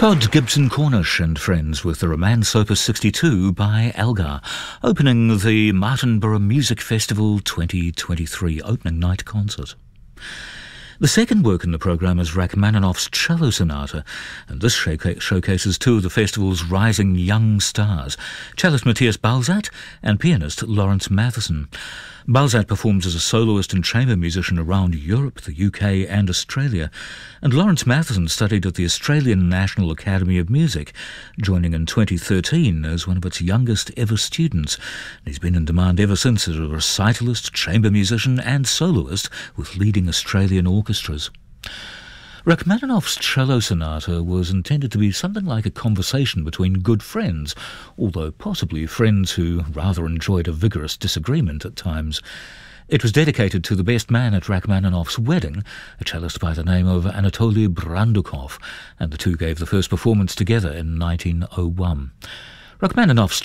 Todd Gibson Cornish and Friends with the Romance Opus 62 by Elgar, opening the Martinborough Music Festival 2023 opening night concert. The second work in the programme is Rachmaninoff's Cello Sonata, and this showcases two of the festival's rising young stars, cellist Matthias Balzat and pianist Lawrence Matheson. Balzat performs as a soloist and chamber musician around Europe, the UK and Australia, and Lawrence Matheson studied at the Australian National Academy of Music, joining in 2013 as one of its youngest ever students. He's been in demand ever since as a recitalist, chamber musician and soloist with leading Australian orchestras. Rachmaninoff's Cello Sonata was intended to be something like a conversation between good friends, although possibly friends who rather enjoyed a vigorous disagreement at times. It was dedicated to the best man at Rachmaninoff's wedding, a cellist by the name of Anatoly Brandukov, and the two gave the first performance together in 1901. Rachmaninoff's